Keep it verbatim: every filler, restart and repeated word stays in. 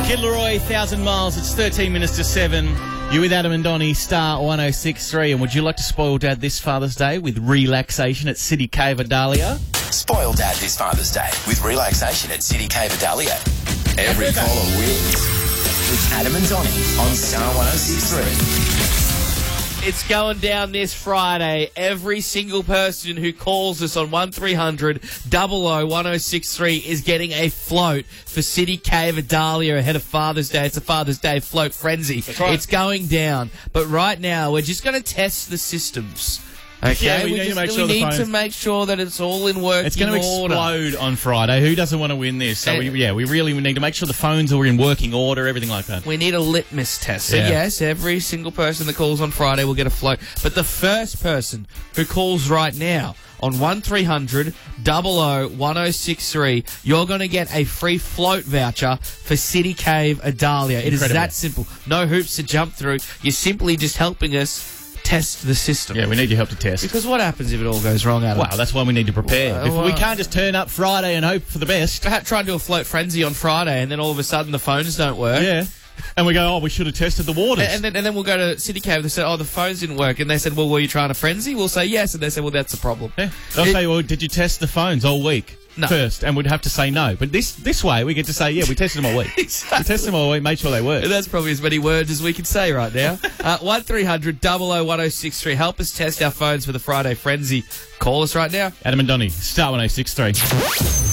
Kid Leroy, Thousand Miles. It's thirteen minutes to seven. You're with Adam and Donnie, Star one oh six point three. And would you like to spoil Dad this Father's Day with relaxation at City Cave Adalia? Spoil Dad this Father's Day with relaxation at City Cave Adalia. Every caller wins. With Adam and Donnie on Star one oh six point three. It's going down this Friday. Every single person who calls us on one three hundred double oh one oh six three is getting a float for City Cave Adalia ahead of Father's Day. It's a Father's Day float frenzy. That's right. It's going down. But right now, we're just going to test the systems. Okay, Yeah, we we, need to just, make we sure the need phones- to make sure that it's all in working It's going to order. explode on Friday. Who doesn't want to win this? So, we, And- yeah, we really need to make sure the phones are in working order, everything like that. We need a litmus test. So Yeah. yes, every single person that calls on Friday will get a float. But the first person who calls right now on one three hundred double oh one oh six three, you're going to get a free float voucher for City Cave Adalia. It is Incredible. that simple. No hoops to jump through. You're simply just helping us test the system. Yeah, we need your help to test. Because what happens if it all goes wrong, Adam? Wow, that's why we need to prepare. Well, if we well- can't just turn up Friday and hope for the best. Perhaps try and do a float frenzy on Friday and then all of a sudden the phones don't work. Yeah. And we go, oh, we should have tested the waters. And then, and then we'll go to City Cave. They said, oh, the phones didn't work. And they said, well, were you trying to frenzy? We'll say yes. And they said, well, that's the problem. Yeah. They'll It- say, well, did you test the phones all week No. first? And we'd have to say no. But this this way, we get to say, yeah, we tested them all week. Exactly. We tested them all week, made sure they worked. And that's probably as many words as we can say right now. uh, one three hundred double oh one oh six three. Help us test our phones for the Friday frenzy. Call us right now. Adam and Donnie, Star one oh six point three.